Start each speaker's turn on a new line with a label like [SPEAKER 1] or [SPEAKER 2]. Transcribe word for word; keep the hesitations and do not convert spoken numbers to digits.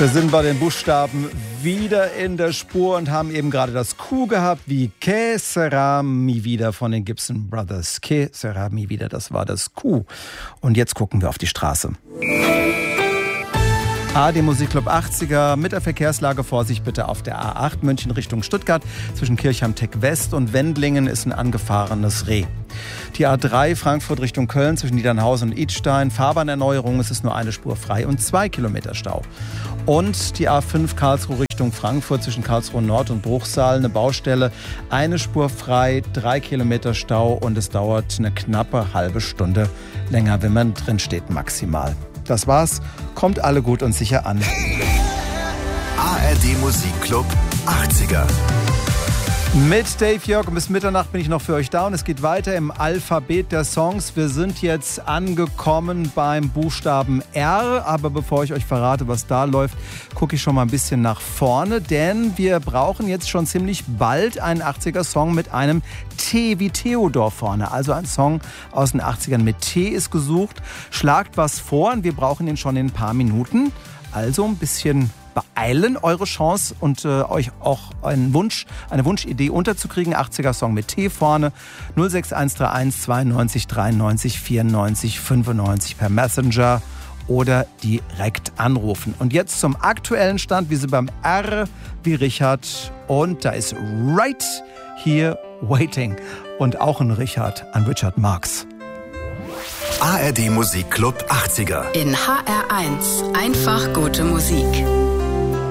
[SPEAKER 1] Wir sind bei den Buchstaben wieder in der Spur und haben eben gerade das Q gehabt, wie Que sera mi vida von den Gibson Brothers. Que sera mi vida, das war das Q. Und jetzt gucken wir auf die Straße. A D Musikclub achtziger mit der Verkehrslage. Vorsicht bitte auf der A acht München Richtung Stuttgart. Zwischen Kirchheim-Tech West und Wendlingen ist ein angefahrenes Reh. Die A drei Frankfurt Richtung Köln zwischen Niedernhausen und Idstein. Fahrbahnerneuerung, es ist nur eine Spur frei und zwei Kilometer Stau. Und die A fünf Karlsruhe Richtung Frankfurt zwischen Karlsruhe Nord und Bruchsal. Eine Baustelle, eine Spur frei, drei Kilometer Stau und es dauert eine knappe halbe Stunde länger, wenn man drin steht maximal. Das war's. Kommt alle gut und sicher an.
[SPEAKER 2] A R D Musikclub achtziger.
[SPEAKER 1] Mit Dave Jörg und bis Mitternacht bin ich noch für euch da und es geht weiter im Alphabet der Songs. Wir sind jetzt angekommen beim Buchstaben R, aber bevor ich euch verrate, was da läuft, gucke ich schon mal ein bisschen nach vorne, denn wir brauchen jetzt schon ziemlich bald einen achtziger-Song mit einem T wie Theodor vorne. Also ein Song aus den achtzigern mit T ist gesucht. Schlagt was vor und wir brauchen ihn schon in ein paar Minuten. Also ein bisschen beeilen, eure Chance und äh, euch auch einen Wunsch, eine Wunschidee unterzukriegen. achtziger-Song mit T vorne. null sechs eins drei eins zweiundneunzig dreiundneunzig vierundneunzig fünfundneunzig per Messenger oder direkt anrufen. Und jetzt zum aktuellen Stand. Wir sind beim R wie Richard und da ist Right Here Waiting. Und auch ein Richard an Richard Marx.
[SPEAKER 2] A R D Musikclub achtziger.
[SPEAKER 3] In H R eins. Einfach gute Musik.